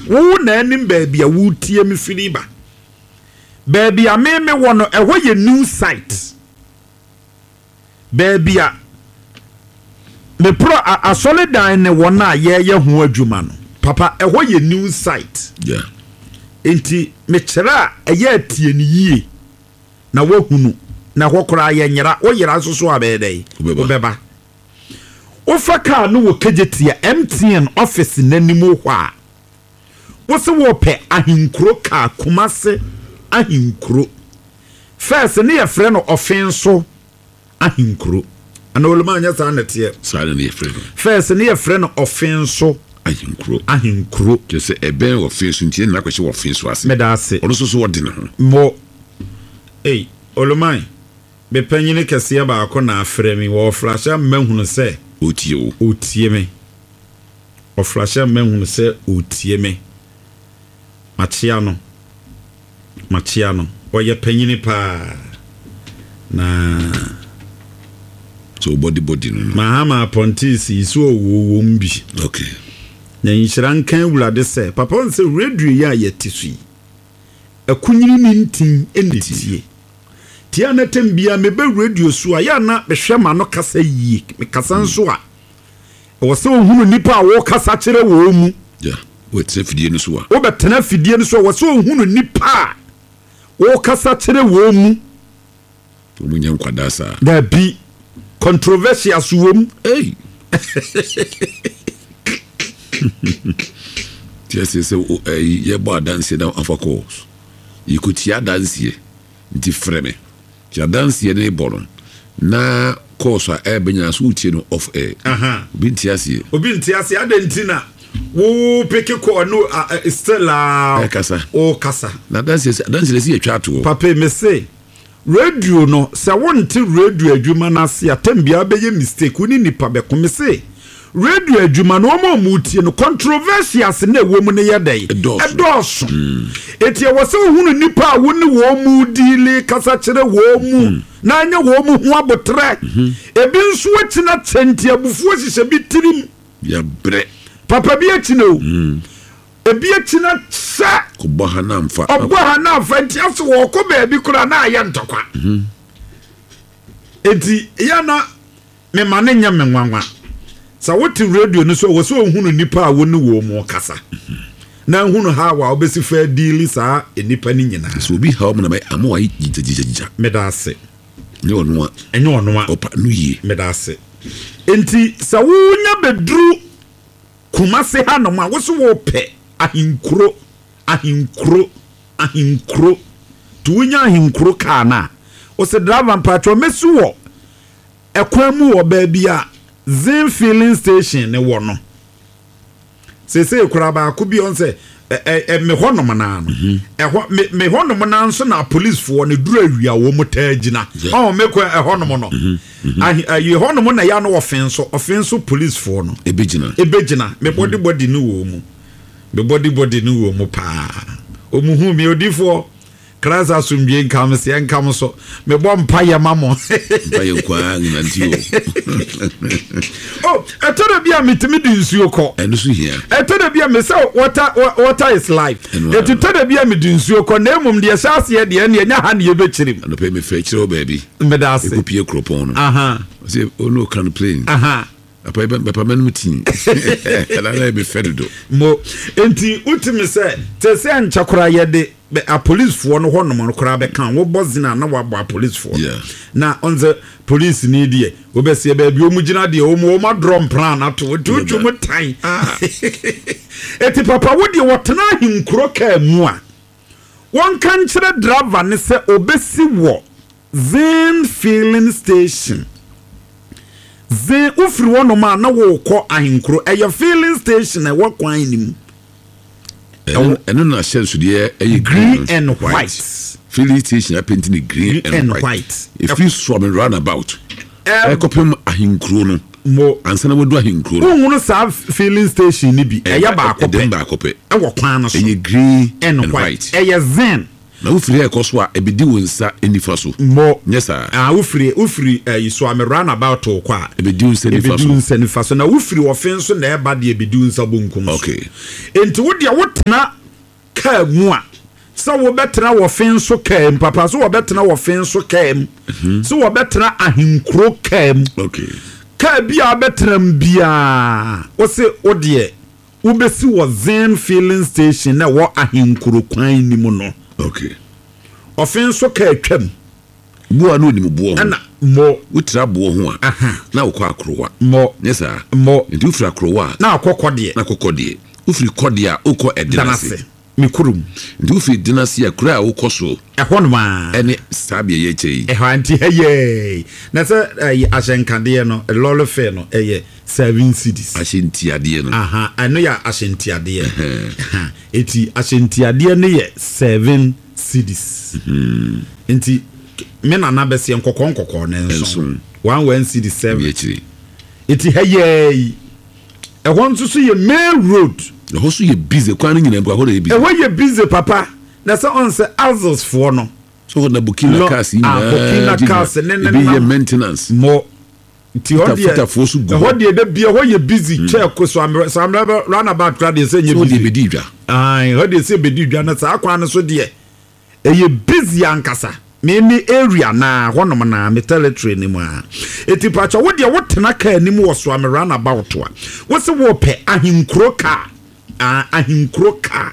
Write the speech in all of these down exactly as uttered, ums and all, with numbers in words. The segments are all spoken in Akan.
wo na anim baabi a wo tie me firi ba baabi a me me wo no ɛhɔ yɛ new site baabi a me pro asolidan ne wo na ye ye ho adwuma no papa ɛhɔ yɛ new site yeah enti me kyerɛ a ɛyɛ atie ne yie na wo hunu na hɔ kora yɛ nyera wo yera so so abɛdɛ wo bɛba wo fa car no wo kejetia M T N office nanim hɔ a wo se wo pɛ ahinkuro car Kumase ahinkuro first ne yɛ frɛ no offenso ahinkuro ana oluma anya sa na tie sa na yɛ frɛ no first ne yɛ frɛ no offenso ahinkuro ahinkuro je se ebe offenso ntie na kwahye offenso ase meda ase ɔno so so wɔde ne ho mo ei oluma be panyine kɛse ba akɔ na afrɛ mi wo flasha mahunu sɛ otie o otie me o flasha mahunu sɛ otie me machia no machia no o yɛ panyine pa na so body body no mahama pontis isu owo mbi okay na yinhran kan wulade sɛ papa on sɛ radio ya yɛtisu akunyini ni ntin enitie tia na tembia me be radio so a ya na behwe ma no kasa yie me kasa nso a wo sɛ ohunu nipa a wo kasa kyerɛ wo mu yeah wo tse fidie no so a wo betena fidie no so wo sɛ ohunu nipa a wo kasa kyerɛ wo mu wo mu nyan kwada sa da bi controversial so wo mu hey tia se se ye bo dance na afa calls yikutia dance nti freme tia dance ne bolo na course a ebenya so utie no off air aha obi ntiase obi ntiase adentina wo peke ko no stella e kasa o kasa na dance dance le si etwa to papa me say radio no se wonte radio adwuma na se atambia beye mistake uni nipa be ko me say radio adwuma no mo mutie no controversials na ewo mu ne yedai edoso etie wo se hunu nipa a woni wo mu dile kasa kire wo mu na anya wo mu ho abotre ebi nso watina tenti abufu osise bi tirim ya bre papa bi atina o ebi atina sa ko boha na mfa obo ha na mfa nti aso wo ko ba bi kura na aye ntokwa enti ya na me mane nya me nwanwa sa wote radio no so wo so hunu nipa a woni wo mu kasa na hunu ha wa obesi fa deal sa enipa ni nyina so bi ha mo na amo wa jijijija medase ne ono a enye ono a opa no yi medase enti sa wunya bedru Kumase ha no ma wo so wo pe ahinkuro ahinkuro ahinkuro tunya ahinkuro ka na o se driver patro mesu wo ekwan mu wo ba bia Zin filling station ne wo no se se kura ba ko bi on se e me honom na no e ho me honom na nso na police fo ne duru awia wo mutagina o me ko e honom no ayi honom na ya no offenso offenso police fo no ebegina ebegina me body body no wo mu me body body no wo mu pa o mu hu me odifo krasa sumbie nkam se nkam so me bom pa ye mamo pa ye kwa nantio oh etoda bia metimi di nsuo ko eno so hia etoda bia me say water water is life etoda bia me di nsuo ko na emum de hyase de ne nya ha ne ye bechirim no pe me fe chiro baby me da se ko pie kropon no aha say ono kan plane aha apa ebe papa manu tin ala na be fedo mo enti utimi say te se anchakora ye de a police for no hono no kora be kan wo bozina na wa bo police for yeah na on the police ni die wo be se ba bi o mu gina de o mu ma drum plan ato tutu mu tan eti papa wo de wotena hinkro ka mu a won kan kire driver ne se obesi wo Zin filling station Zin ufri wo no ma na wo kɔ ahinkro e your filling station e wo kwan ni mu eno na sense de e green and white filling station painting green and white if you swap and run about e kopem ahinkro no mo ansana wodu ahinkro no wonu sa filling station ni bi e ya ba akopɛ dem ba akopɛ e wo kwan no so e green and white e ya Zin na ufiri e koso a ebedi wonsa enifa so mo yes sir ah ufiri ufiri eh, so am run about to kwa ebedi wonsa enifa so ebedi wonsa enifa so na ufiri ofin so na eba de ebedi wonsa bonkum okay enti wo de wotena ka mu a so wo betena wo fin so kam papa so wo betena wo fin so kam so wo betena ahinkro kam okay ka bia betena bia wo se wo de wo besi wo Zen filling station na wo ahinkro kwan ni mu no okay ofin so ka atwam buo no ni mu buo na mo wutra buo ho a na wo kwa akrowa mo yes sir mo nti ufira akrowa na akokode na akokode ufiri kode a ukọ edinase mi kurum nti ufiri dinase akra a ukọ so ehọ no ma ene sabia ye chei ehọ anti heye na se ahyenkade no lolo fe no eye seven cities ahyentiade no aha ano ya ahyentiade aha eti ahyentiade ne ye seven cities nti me na na bese nkokọ nkokọ ne nso one one city seven ye chei eti heye ehọ nso so ye main road ehọ so ye busy kwan nyina mpa ho ye busy ehọ ye busy papa na se on se Azos for no so na Burkina Faso ah Burkina Faso ne ne be ye maintenance mo ti ho de ho de de bia ho ye busy check so am so am run about crowd dey say ye busy bedi dwa ai ho de say bedi dwa na sa akwan so de e ye busy ankasa me ni area na honom na me territory ni mu a eti pacha wo de wo tena ka anim wo so am run about wa wo se wo pe ahinkro ka ahinkro ka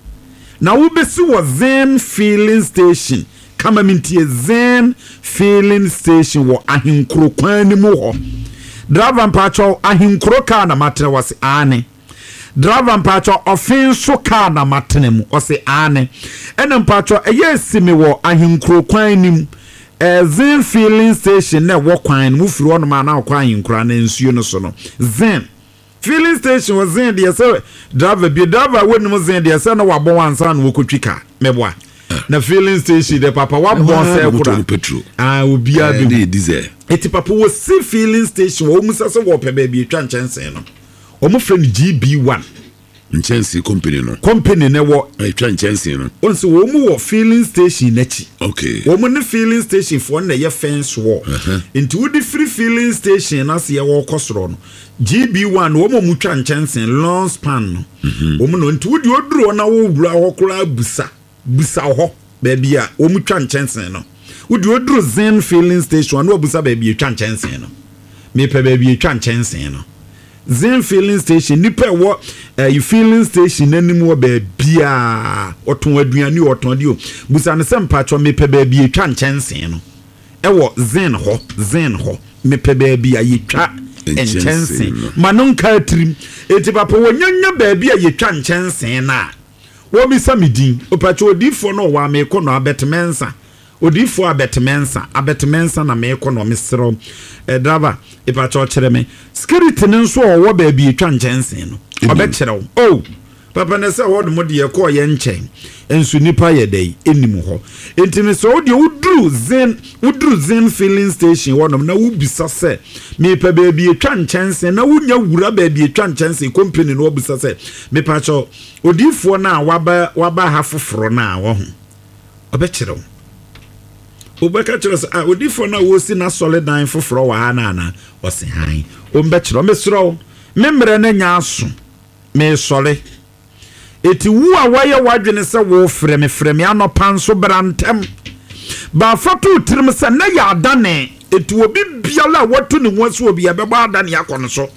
na wo besi wo Zen filling station kama mintie Zen filling station wo ahinkro kwan ni mu ho driver mpacho ahinkro ka na matene wase ane driver mpacho ofin so ka na matene mu wase ane ene mpacho eye simi wo ahinkro kwan ni mu Zen filling station na wo kwan mu firi ono ma na kwan ahinkro na nsuo no so no Zen filling station was Zen de say driver bi driver woni mu Zen de say na wa bon ansa na wo kotwika meboa na filling station de papa wa bon say kura petrol ah obi a bi diesel eti papa wo see filling station wo mu sase wo pe ba bi atwa nchensen no o mu friend G B one nchensen company no company ne wo atwa nchensen no on se wo mu wo filling station nachi okay wo mu ne filling station for na ye fence wo into wo di free filling station na se ye wo kosoro no G B one wo mu twa nchensen long span no wo mu no into wo di oduro na wo wura ho kura busa busa ho ba bia wo mu twa nchensen no wo di oduro Zen filling station no busa ba bia twa nchensen no me pe ba bia twa nchensen no Zen filling station nipa wo eh filling station nanim wo ba bia oton aduane oton de o busa ne sempa cho me pe ba bia twa nchensen no e wo Zen ho Zen ho me pe ba bia yetwa nchensen manon ka trim eti papa wo nyanya ba bia yetwa nchensen na wo bi samidin opacho odifo no wa me ko no abetmensa odifo abetmensa abetmensa na me ko no mesro e driver e pacho kire me security nso wo ba bi etwa nchensen no obekire wo oh papa ne se wo de mo de ye ko ye nchen ensu nipa ye dai enim ho entime so wo de udru Zen udru Zen filling station wo no na wo bisa se me pa ba bi etwa nchensen na wo nya wura ba bi etwa nchensen company no wo bisa se me pacho odifo na waba waba ha foforo na wo ho obekire wo obeka kire se ah odifo na wo si na solid nine foforo wa ha na na wo se han o mbekire me sro me mre na nya aso me sole eti wu a waye wadwene se wo freme freme anopa nso brantem ba fatu tirim se na ya adane eti obi biala watu ne ho so obi abeba adane yakono so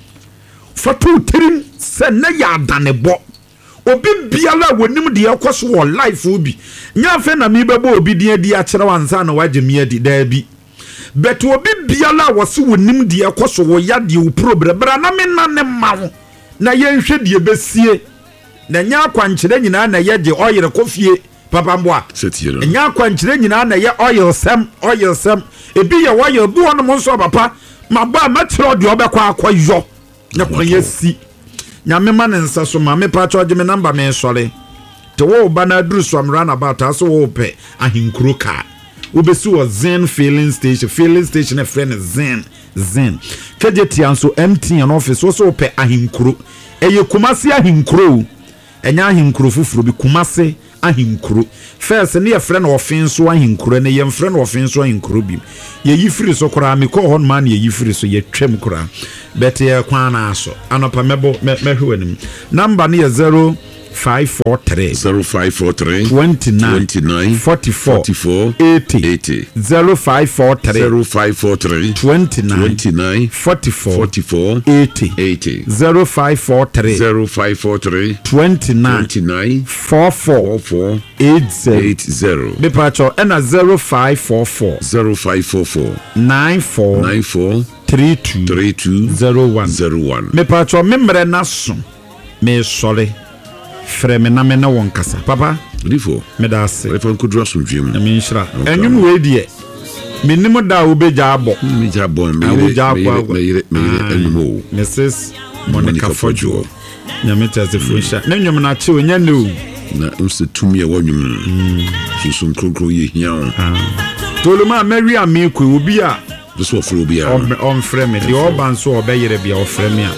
fatu tirim se na ya adane bo obi biala wonim de yakoso wo life obi nya fe na mi bebo obi de adi a kire wansa na waje mi adi da bi bet obi biala wose wonim de yakoso wo yade wo problem bra na me na ne mawo na yenhwe de besie na nya kwankyere nyina na ye de oil kofie papa mboa nya kwankyere nyina na ye oil sam oil sam ebi ye oil bu wono mo nso papa maba matro de obekwa akoyo na kwanye si nya me ma ne nsa so ma me pa cho me number me sole te wo ba na duru so am run about aso wo pe ahinkuro ka wo besi wo Zen filling station filling station e friend Zen Zen kejeti anso M T N office wo so pe ahinkuro eye kumase ahinkuro enya ahinkuro fufuro bi kumase ahenkuro first ne yɛfrɛ no ɔfen so ahenkuro ne yɛmfrɛ no ɔfen so ahenkuro bi yɛyi firi so koraa mekɔ hɔ no ma ne yɛyi firi so yɛtwam koraa bɛte yɛ kwan na aso anɔpa mɛbɔ mɛhwɛ w'anim number ne yɛ zero five four three zero five four three twenty-nine twenty-nine forty-four forty-four eighty eighty zero five four three zero five four three twenty-nine twenty-nine forty-four forty-four eighty eighty zero five four three zero five four three twenty-nine twenty-nine forty-four four eighty eight zero mepacho ɛna zero five four four zero five four four nine four nine four three two three two zero one zero one mepacho memre na so me sɔre frɛ me na me na wɔn kasa papa Rifo me da se Rifo nkudura sunjim na me nhyira enwum we die me nim da wo beja abɔ me ja bɔ me wo ja abɔ me yire me yire enwum Missus Monica Fojo na me tase funsha na nwum na che onya ne o na nse tumi e wonwum sunsun kronkron ye hian toluma mary ameku obi a so ofro obi a on frame the urban so obeyere bia oframe a